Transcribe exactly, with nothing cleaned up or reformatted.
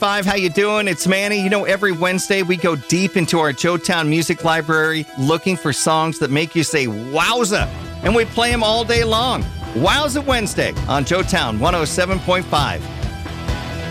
five. How you doing? It's Manny. You know, every Wednesday we go deep into our Joetown Music Library looking for songs that make you say, wowza, and we play them all day long. Wowza Wednesday on Joetown one oh seven point five.